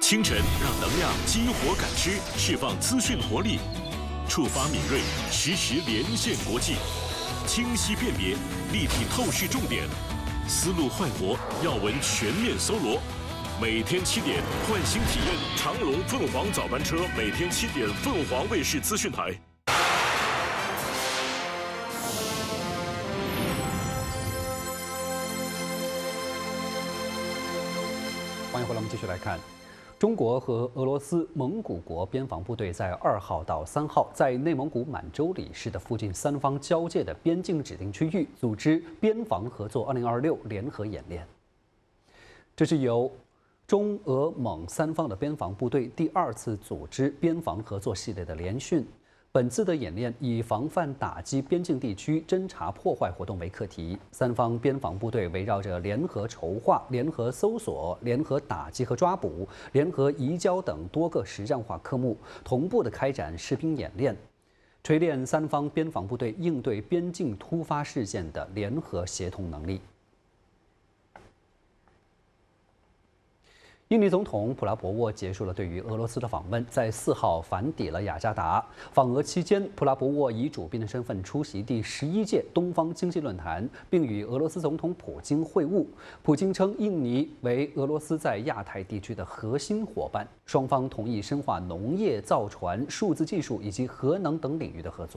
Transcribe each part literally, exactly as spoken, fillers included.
清晨让能量激活感知，释放资讯活力，触发敏锐，实时连线国际，清晰辨别，立体透视重点，思路焕活，要闻全面搜罗。每天七点，换新体验长龙凤凰早班车，每天七点，凤凰卫视资讯台。 欢迎回来，我们继续来看。中国和俄罗斯、蒙古国边防部队在二号到三号在内蒙古满洲里市的附近三方交界的边境指定区域组织边防合作二零二六联合演练。这是由中俄蒙三方的边防部队第二次组织边防合作系列的联训。本次的演练以防范打击边境地区侦察破坏活动为课题，三方边防部队围绕着联合筹划、联合搜索、联合打击和抓捕、联合移交等多个实战化科目，同步的开展士兵演练，锤炼三方边防部队应对边境突发事件的联合协同能力。印尼总统普拉博沃结束了对于俄罗斯的访问，在四号返抵了雅加达。访俄期间，普拉博沃以主宾的身份出席第十一届东方经济论坛，并与俄罗斯总统普京会晤。普京称印尼为俄罗斯在亚太地区的核心伙伴，双方同意深化农业、造船、数字技术以及核能等领域的合作。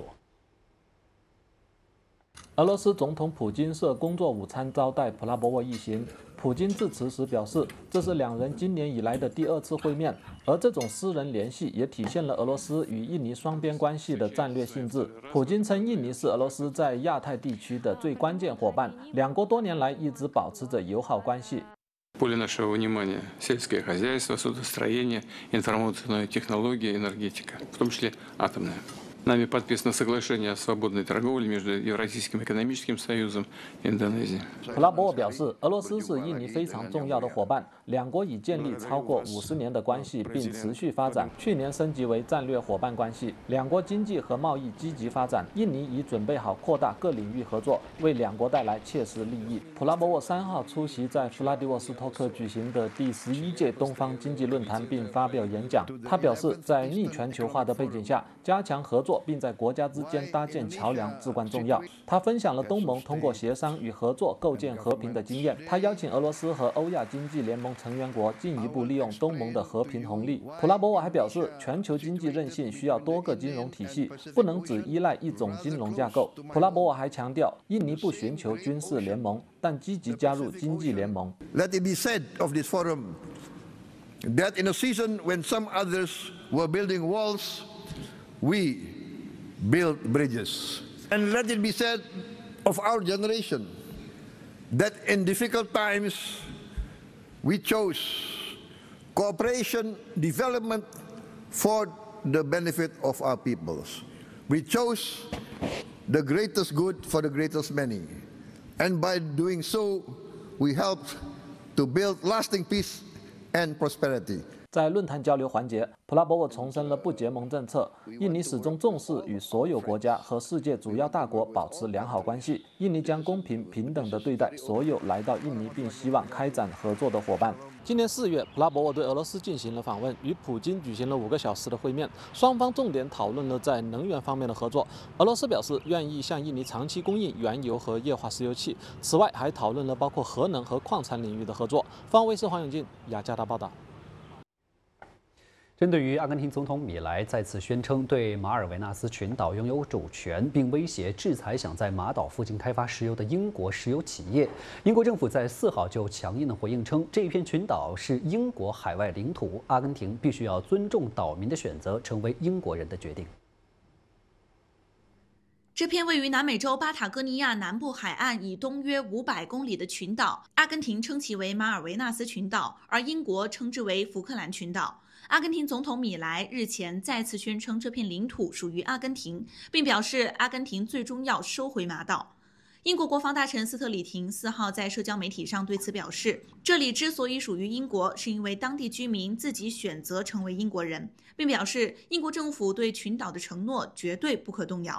俄罗斯总统普京设工作午餐招待普拉博沃一行。普京致辞时表示，这是两人今年以来的第二次会面，而这种私人联系也体现了俄罗斯与印尼双边关系的战略性质。普京称，印尼是俄罗斯在亚太地区的最关键伙伴，两国多年来一直保持着友好关系。 В поле нашего внимания сельское хозяйство, судостроение, информационные технологии, энергетика, в том числе атомная. Нами подписано соглашение о свободной торговле между Евразийским экономическим союзом и Индонезией. 普拉博沃表示，俄罗斯是印尼非常重要的伙伴，两国已建立超过五十年的关系，并持续发展。去年升级为战略伙伴关系，两国经济和贸易积极发展。印尼已准备好扩大各领域合作，为两国带来切实利益。普拉博沃三号出席在弗拉迪沃斯托克举行的第十一届东方经济论坛，并发表演讲。他表示，在逆全球化的背景下，加强合作并在国家之间搭建桥梁至关重要。他分享了东盟通过协商与合作构建和平的经验。他邀请俄罗斯和欧亚经济联盟成员国进一步利用东盟的和平红利。普拉博沃还表示，全球经济韧性需要多个金融体系，不能只依赖一种金融架构。普拉博沃还强调，印尼不寻求军事联盟，但积极加入经济联盟。 Let it be said of this forum that in a season when some others were building walls, we build bridges. And let it be said of our generation that in difficult times we chose cooperation, development for the benefit of our peoples. We chose the greatest good for the greatest many. And by doing so, we helped to build lasting peace and prosperity. 在论坛交流环节，普拉博沃重申了不结盟政策。印尼始终重视与所有国家和世界主要大国保持良好关系。印尼将公平平等地对待所有来到印尼并希望开展合作的伙伴。今年四月，普拉博沃对俄罗斯进行了访问，与普京举行了五个小时的会面，双方重点讨论了在能源方面的合作。俄罗斯表示愿意向印尼长期供应原油和液化石油气，此外还讨论了包括核能和矿产领域的合作。方卫视黄永进雅加达报道。 针对于阿根廷总统米莱再次宣称对马尔维纳斯群岛拥有主权，并威胁制裁想在马岛附近开发石油的英国石油企业，英国政府在四号就强硬的回应称，这片群岛是英国海外领土，阿根廷必须要尊重岛民的选择，成为英国人的决定。 这片位于南美洲巴塔哥尼亚南部海岸以东约五百公里的群岛，阿根廷称其为马尔维纳斯群岛，而英国称之为福克兰群岛。阿根廷总统米莱日前再次宣称这片领土属于阿根廷，并表示阿根廷最终要收回马岛。英国国防大臣斯特里廷四号在社交媒体上对此表示，这里之所以属于英国，是因为当地居民自己选择成为英国人，并表示英国政府对群岛的承诺绝对不可动摇。